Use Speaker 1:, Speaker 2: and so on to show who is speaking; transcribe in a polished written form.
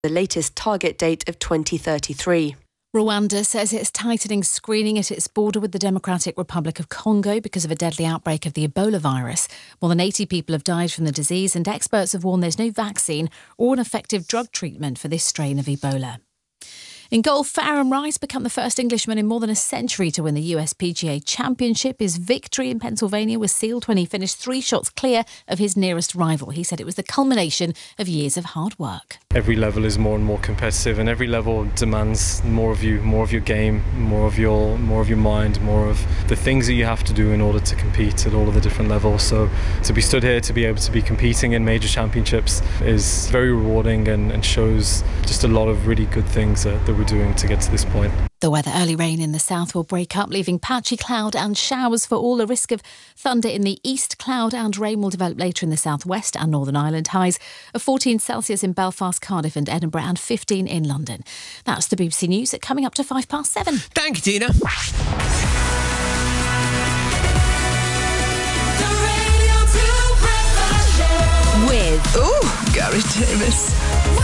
Speaker 1: the latest target date of 2033.
Speaker 2: Rwanda says it's tightening screening at its border with the Democratic Republic of Congo because of a deadly outbreak of the Ebola virus. More than 80 people have died from the disease, and experts have warned there's no vaccine or an effective drug treatment for this strain of Ebola. In golf, Aaron Rice became the first Englishman in more than a century to win the US PGA Championship. His victory in Pennsylvania was sealed when he finished 3 shots clear of his nearest rival. He said it was the culmination of years of hard work.
Speaker 3: Every level is more and more competitive, and every level demands more of you, more of your game, more of your mind, more of the things that you have to do in order to compete at all of the different levels. So to be stood here, to be able to be competing in major championships is very rewarding and shows just a lot of really good things that we're doing to get to this point.
Speaker 2: The weather: early rain in the south will break up, leaving patchy cloud and showers for all. A risk of thunder in the east. Cloud and rain will develop later in the southwest and Northern Ireland. Highs of 14 Celsius in Belfast, Cardiff and Edinburgh, and 15 in London. That's the BBC News at coming up to 7:05.
Speaker 4: Thank you, Tina.
Speaker 2: With
Speaker 4: Gary Davis.